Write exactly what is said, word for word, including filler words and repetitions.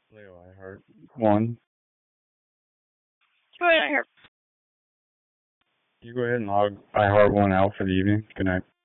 Leo, I heard one. Go ahead, I heard. You go ahead and log I heart one out for the evening. Good night.